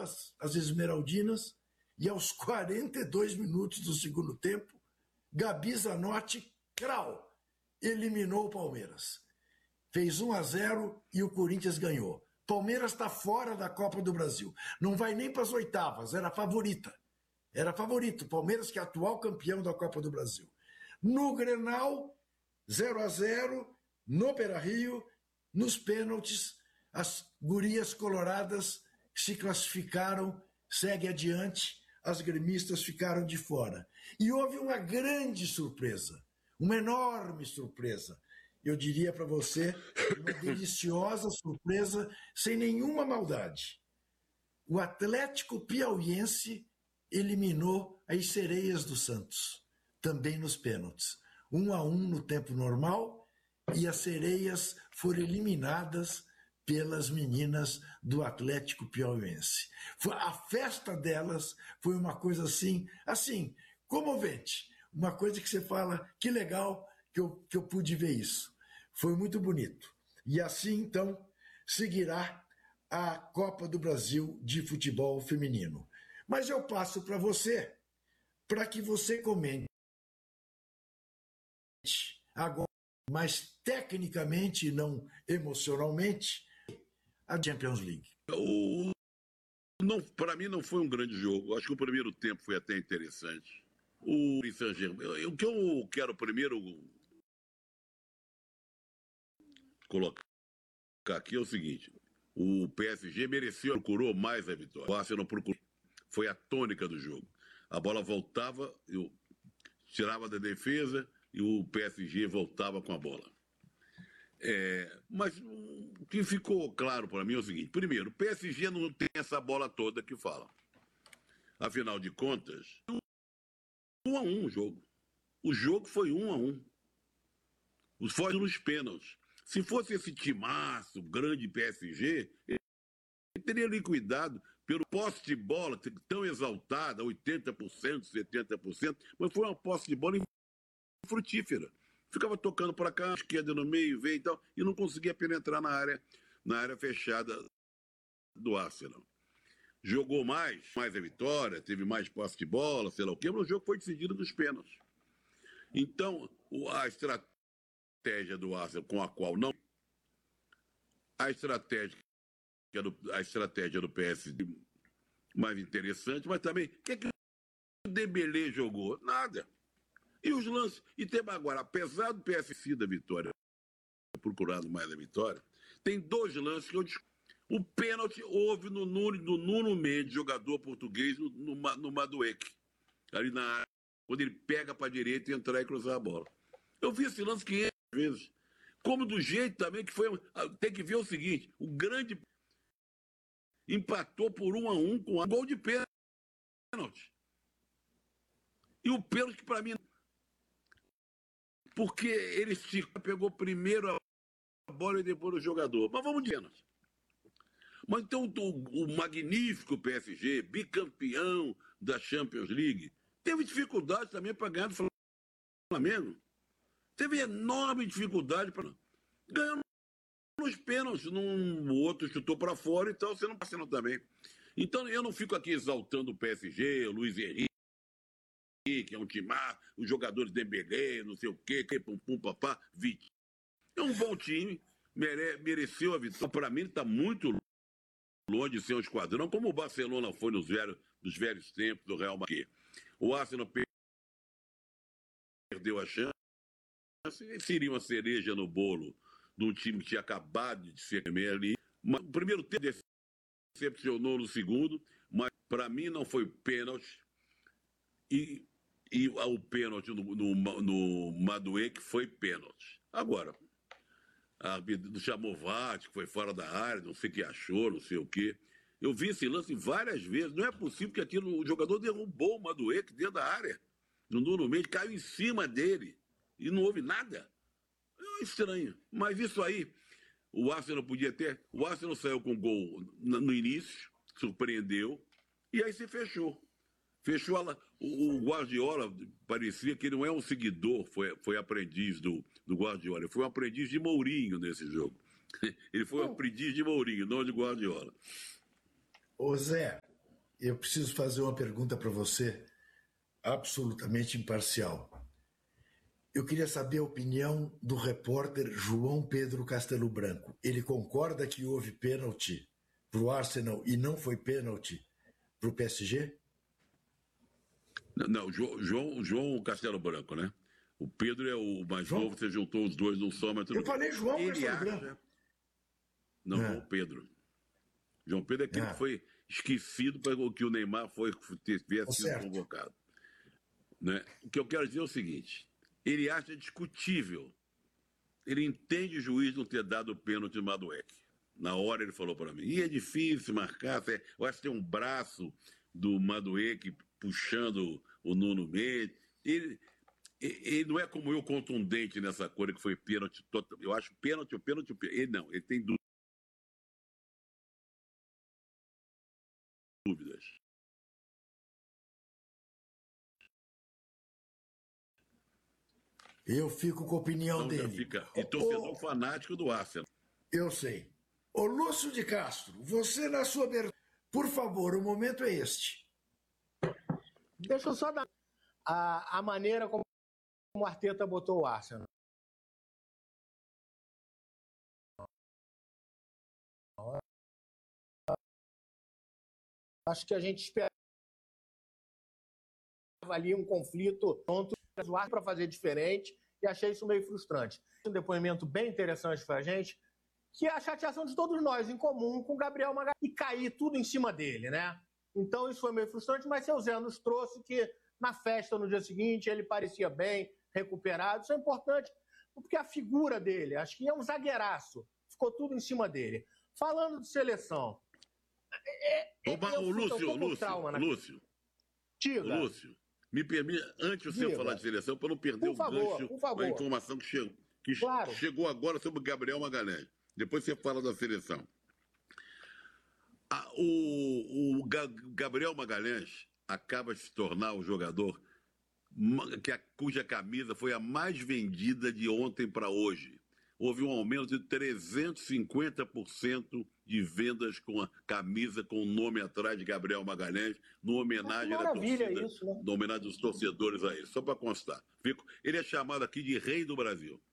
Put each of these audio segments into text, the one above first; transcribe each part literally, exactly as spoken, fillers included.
as, as Esmeraldinas e aos quarenta e dois minutos do segundo tempo, Gabi Zanotti, crau, eliminou o Palmeiras. Fez um a zero e o Corinthians ganhou. Palmeiras está fora da Copa do Brasil. Não vai nem para as oitavas, era favorita. Era favorito. Palmeiras, que é atual campeão da Copa do Brasil. No Grenal, zero a zero, no Beira-Rio, nos pênaltis, as gurias coloradas se classificaram, segue adiante, as gremistas ficaram de fora. E houve uma grande surpresa, uma enorme surpresa. Eu diria para você, uma deliciosa surpresa, sem nenhuma maldade. O Atlético Piauiense eliminou as Sereias do Santos, também nos pênaltis. Um a um no tempo normal, e as Sereias foram eliminadas pelas meninas do Atlético Piauiense. A festa delas foi uma coisa assim, assim, comovente. Uma coisa que você fala, que legal que eu, que eu pude ver isso. Foi muito bonito. E assim, então, seguirá a Copa do Brasil de futebol feminino. Mas eu passo para você, para que você comente agora, mais tecnicamente e não emocionalmente, a Champions League. O, para mim não foi um grande jogo. Acho que o primeiro tempo foi até interessante. O Saint-Germain, o que eu quero primeiro colocar aqui é o seguinte: o P S G mereceu, procurou mais a vitória. O Arsenal procurou. Foi a tônica do jogo. A bola voltava, eu tirava da defesa e o P S G voltava com a bola. É, mas o que ficou claro para mim é o seguinte: primeiro, o P S G não tem essa bola toda que fala. Afinal de contas, um a um o jogo. O jogo foi um a um. Os foi nos pênaltis. Se fosse esse timaço, grande P S G, ele teria liquidado pelo posse de bola tão exaltada, oitenta por cento, setenta por cento, mas foi uma posse de bola frutífera. Ficava tocando para cá, esquerda no meio, veio e tal, e não conseguia penetrar na área, na área fechada do Arsenal. Jogou mais, mais a vitória, teve mais posse de bola, sei lá o quê, mas o jogo foi decidido nos pênaltis. Então, a estratégia do Arsenal, com a qual não... A estratégia do, a estratégia do P S G mais interessante, mas também, o que, é que o Dembélé jogou? Nada. E os lances, e tem agora, apesar do P S G da vitória, procurado mais a vitória, tem dois lances que eu discuto. O pênalti houve no Nuno, no Nuno Mendes, jogador português, no, no, no Madueque, ali na área, quando ele pega para a direita e entrar e cruzar a bola. Eu vi esse lance quinhentas vezes. Como do jeito também que foi. Tem que ver o seguinte: o grande empatou por um a um com um gol de pênalti. E o pênalti que para mim. Porque ele se pegou primeiro a bola e depois o jogador. Mas vamos de pênalti. Mas então o, o magnífico P S G, bicampeão da Champions League, teve dificuldade também para ganhar do Flamengo. Teve enorme dificuldade para ganhar nos pênaltis. Num, o outro chutou para fora, então você não passa não também. Então eu não fico aqui exaltando o P S G, o Luiz Henrique, que é um timar, os jogadores de Dembélé, não sei o quê, que pum pum papá, Vitinho. É um bom time, mere, mereceu a vitória. Para mim está muito longe de ser um esquadrão, como o Barcelona foi nos velhos, nos velhos tempos do Real Madrid. O Arsenal perdeu a chance, seria uma cereja no bolo de um time que tinha acabado de ser ali. Mas o primeiro tempo decepcionou no segundo, mas para mim não foi pênalti. E, e o pênalti no, no, no Madueque foi pênalti. Agora, a árbitro chamou V A R, que foi fora da área, não sei o que achou, não sei o quê. Eu vi esse lance várias vezes. Não é possível que aquilo, o jogador derrubou o Madueque dentro da área. No Nuno Mendes, caiu em cima dele. E não houve nada. É estranho. Mas isso aí, o Arsenal podia ter... O Arsenal saiu com gol no início, surpreendeu, e aí se fechou. Fechou ela. O, o Guardiola parecia que ele não é um seguidor, foi, foi aprendiz do, do Guardiola. Ele foi um aprendiz de Mourinho nesse jogo. Ele foi um aprendiz de Mourinho, não de Guardiola. Ô Zé, eu preciso fazer uma pergunta para você, absolutamente imparcial. Eu queria saber a opinião do repórter João Pedro Castelo Branco. Ele concorda que houve pênalti para o Arsenal e não foi pênalti para o P S G? Não, não, João, João Castelo Branco, né? O Pedro é o mais João? novo, você juntou os dois num só, mas tudo Eu falei João ele Castelo acha... Branco. Não, é. João Pedro. João Pedro é aquele é. que foi esquecido para que o Neymar foi, tivesse sido certo. convocado. Né? O que eu quero dizer é o seguinte, ele acha discutível, ele entende o juiz não ter dado o pênalti no Madueke. Na hora ele falou para mim, e é difícil marcar, eu acho que tem um braço do Madueke puxando o Nuno Mendes. Ele, ele não é como eu contundente nessa coisa que foi pênalti. Eu acho pênalti, o pênalti, o pênalti. Ele não, ele tem dúvidas. Eu fico com a opinião então, dele. Fica... E torcedor o... fanático do Arsenal. Eu sei. Ô Lúcio de Castro, você na sua abertura, por favor, o momento é este. Deixa eu só dar a, a maneira como o Arteta botou o Arsenal. Acho que a gente esperava ali um conflito pronto para fazer diferente e achei isso meio frustrante. Um depoimento bem interessante para a gente, que é a chateação de todos nós, em comum com o Gabriel Magalhães, e cair tudo em cima dele, né? Então isso foi meio frustrante, mas seu Zé nos trouxe que na festa no dia seguinte ele parecia bem, recuperado. Isso é importante, porque a figura dele, acho que é um zagueiraço, ficou tudo em cima dele. Falando de seleção... É, é, Oba, o Lúcio, um Lúcio, trauma, né? Lúcio, Diga. Lúcio, me permite, antes de você Diga. falar de seleção, para não perder por o favor, gancho da informação que, chegou, que claro. chegou agora sobre o Gabriel Magalhães. Depois você fala da seleção. Ah, o, o Gabriel Magalhães acaba de se tornar o jogador que a, cuja camisa foi a mais vendida de ontem para hoje. Houve um aumento de trezentos e cinquenta por cento de vendas com a camisa com o nome atrás de Gabriel Magalhães, no homenagem à torcida, isso, né? no homenagem dos torcedores a ele. Só para constar. Fico, ele é chamado aqui de rei do Brasil.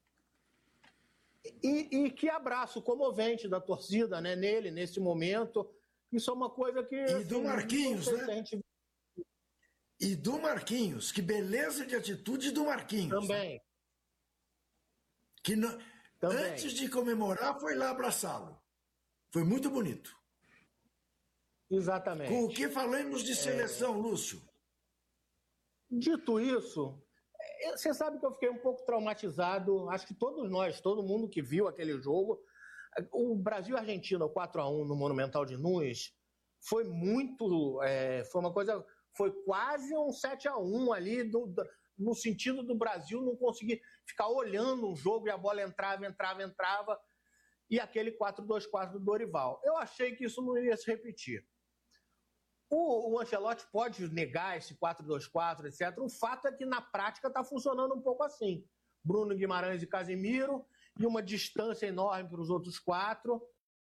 E, e que abraço comovente da torcida, né, nele, nesse momento. Isso é uma coisa que... E do Marquinhos, né? Gente... E do Marquinhos. Que beleza de atitude do Marquinhos. Também. Né? Que não... antes de comemorar, foi lá abraçá-lo. Foi muito bonito. Exatamente. Com o que falamos de seleção, é... Lúcio? Dito isso, você sabe que eu fiquei um pouco traumatizado. Acho que todos nós, todo mundo que viu aquele jogo, o Brasil e Argentina quatro a um no Monumental de Nunes, foi muito... É, foi uma coisa... Foi quase um sete a um ali do... do no sentido do Brasil não conseguir ficar olhando um jogo e a bola entrava, entrava, entrava, e aquele quatro dois quatro do Dorival. Eu achei que isso não iria se repetir. O, o Ancelotti pode negar esse quatro dois quatro, etcétera. O fato é que na prática está funcionando um pouco assim. Bruno Guimarães e Casemiro, e uma distância enorme para os outros quatro,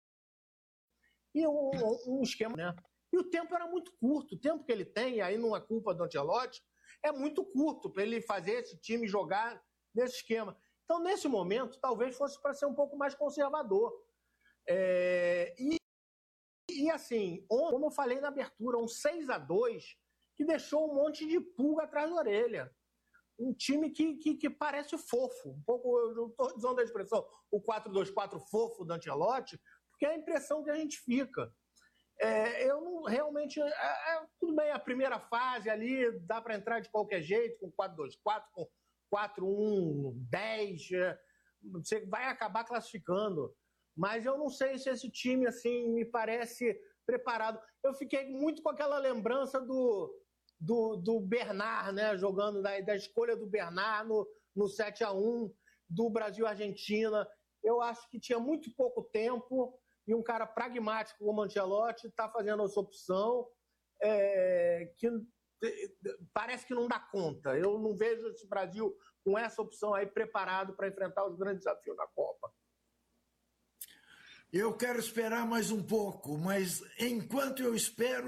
e um, um esquema, né? E o tempo era muito curto, o tempo que ele tem, e aí não é culpa do Ancelotti, é muito curto para ele fazer esse time jogar nesse esquema. Então, nesse momento, talvez fosse para ser um pouco mais conservador. É... E, e, assim, como eu falei na abertura, um seis a dois que deixou um monte de pulga atrás da orelha. Um time que, que, que parece fofo. Um pouco, eu não estou usando a expressão, o quatro dois quatro fofo do Ancelotti, porque é a impressão que a gente fica. É, eu não realmente... É, é, tudo bem, a primeira fase ali dá para entrar de qualquer jeito, com quatro dois quatro, com quatro um dez, é, você vai acabar classificando. Mas eu não sei se esse time assim me parece preparado. Eu fiquei muito com aquela lembrança do, do, do Bernard, né, jogando da, da escolha do Bernard no, no sete a um do Brasil-Argentina. Eu acho que tinha muito pouco tempo. E um cara pragmático como o Ancelotti está fazendo essa opção é, que parece que não dá conta. Eu não vejo esse Brasil com essa opção aí preparado para enfrentar os grandes desafios da Copa. Eu quero esperar mais um pouco, mas enquanto eu espero,